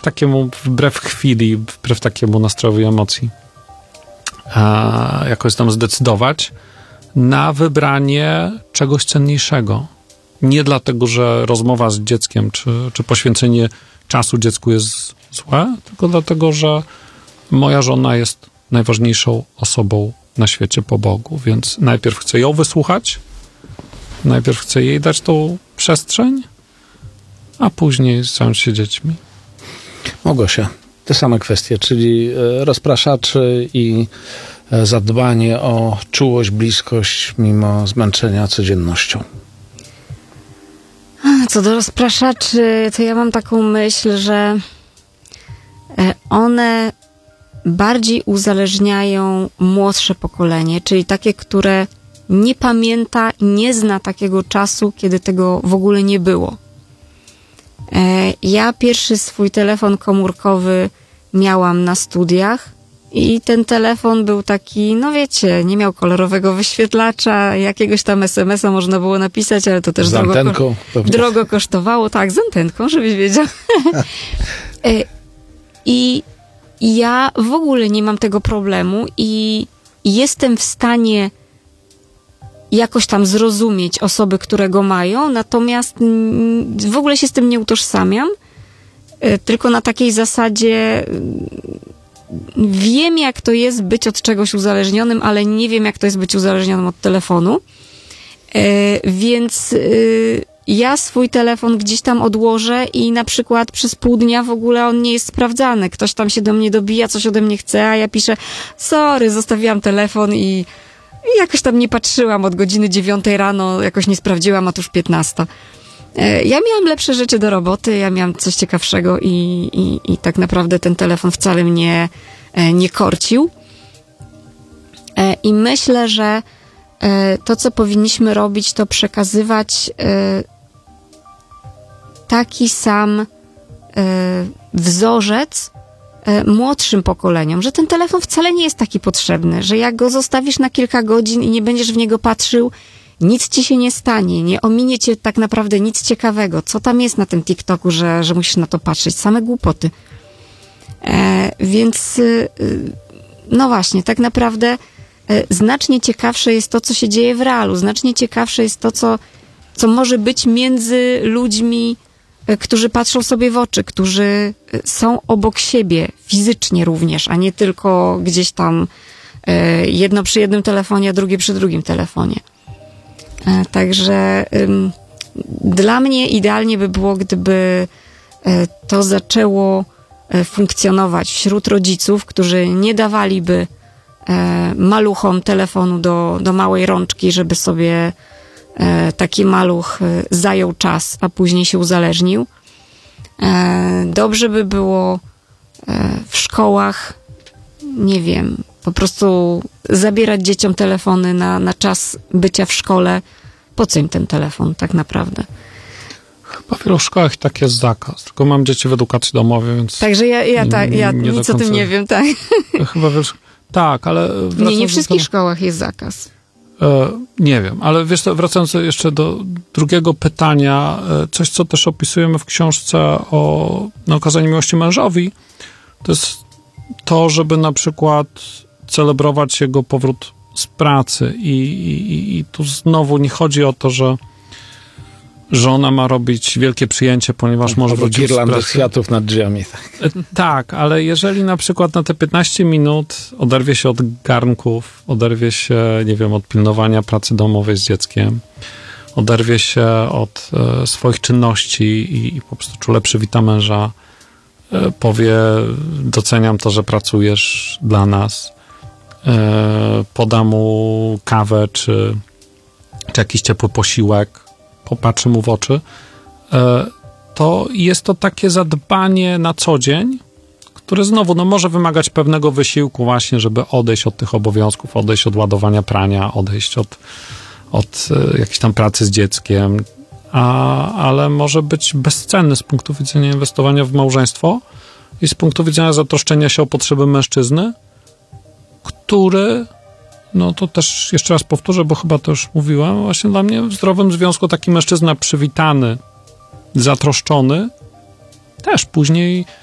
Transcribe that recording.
takiemu, wbrew chwili, wbrew takiemu nastrojowi emocji, jakoś tam zdecydować na wybranie czegoś cenniejszego. Nie dlatego, że rozmowa z dzieckiem, czy poświęcenie czasu dziecku jest złe, tylko dlatego, że moja żona jest najważniejszą osobą na świecie po Bogu, więc najpierw chcę ją wysłuchać, najpierw chcę jej dać tą przestrzeń, a później zająć się dziećmi. Małgosia, te same kwestie, czyli rozpraszaczy i zadbanie o czułość, bliskość mimo zmęczenia codziennością. Co do rozpraszaczy, to ja mam taką myśl, że one bardziej uzależniają młodsze pokolenie, czyli takie, które nie pamięta, nie zna takiego czasu, kiedy tego w ogóle nie było. Ja pierwszy swój telefon komórkowy miałam na studiach i ten telefon był taki, no wiecie, nie miał kolorowego wyświetlacza, jakiegoś tam SMS-a można było napisać, ale to też drogo kosztowało. Tak, z antenką, żebyś wiedział. I ja w ogóle nie mam tego problemu i jestem w stanie jakoś tam zrozumieć osoby, które go mają, natomiast w ogóle się z tym nie utożsamiam, tylko na takiej zasadzie wiem, jak to jest być od czegoś uzależnionym, ale nie wiem, jak to jest być uzależnionym od telefonu, więc ja swój telefon gdzieś tam odłożę i na przykład przez pół dnia w ogóle on nie jest sprawdzany. Ktoś tam się do mnie dobija, coś ode mnie chce, a ja piszę, sorry, zostawiłam telefon i jakoś tam nie patrzyłam od godziny 9 rano, jakoś nie sprawdziłam, a to już 15. Ja miałam lepsze rzeczy do roboty, ja miałam coś ciekawszego i tak naprawdę ten telefon wcale mnie nie korcił. I myślę, że to, co powinniśmy robić, to przekazywać taki sam wzorzec młodszym pokoleniom, że ten telefon wcale nie jest taki potrzebny, że jak go zostawisz na kilka godzin i nie będziesz w niego patrzył, nic ci się nie stanie, nie ominie cię tak naprawdę nic ciekawego. Co tam jest na tym TikToku, że musisz na to patrzeć? Same głupoty. Więc no właśnie, tak naprawdę znacznie ciekawsze jest to, co się dzieje w realu. Znacznie ciekawsze jest to, co może być między ludźmi, którzy patrzą sobie w oczy, którzy są obok siebie, fizycznie również, a nie tylko gdzieś tam jedno przy jednym telefonie, a drugie przy drugim telefonie. Także dla mnie idealnie by było, gdyby to zaczęło funkcjonować wśród rodziców, którzy nie dawaliby maluchom telefonu do małej rączki, żeby sobie taki maluch zajął czas, a później się uzależnił. Dobrze by było w szkołach, nie wiem, po prostu zabierać dzieciom telefony na czas bycia w szkole. Po co im ten telefon tak naprawdę? Chyba w wielu szkołach tak jest zakaz, tylko mam dzieci w edukacji domowej, więc... Także ja nic o tym nie wiem, tak. Chyba wiesz, tak, ale... Nie w wszystkich szkołach jest zakaz. Nie wiem, ale wiesz co, wracając jeszcze do drugiego pytania, coś, co też opisujemy w książce o okazaniu miłości mężowi, to jest to, żeby na przykład celebrować jego powrót z pracy i tu znowu nie chodzi o to, że żona ma robić wielkie przyjęcie, ponieważ może wrócić z pracy. Kwiatów nad drzwiami. Tak, ale jeżeli na przykład na te 15 minut oderwie się od garnków, oderwie się, nie wiem, od pilnowania pracy domowej z dzieckiem, oderwie się od swoich czynności i po prostu czule przywita męża, powie, doceniam to, że pracujesz dla nas, poda mu kawę czy jakiś ciepły posiłek, popatrzy mu w oczy, to jest to takie zadbanie na co dzień, które znowu może wymagać pewnego wysiłku właśnie, żeby odejść od tych obowiązków, odejść od ładowania prania, odejść od jakiejś tam pracy z dzieckiem, ale może być bezcenny z punktu widzenia inwestowania w małżeństwo i z punktu widzenia zatroszczenia się o potrzeby mężczyzny, który, no to też jeszcze raz powtórzę, bo chyba to już mówiłem, właśnie dla mnie w zdrowym związku taki mężczyzna przywitany, zatroszczony, też później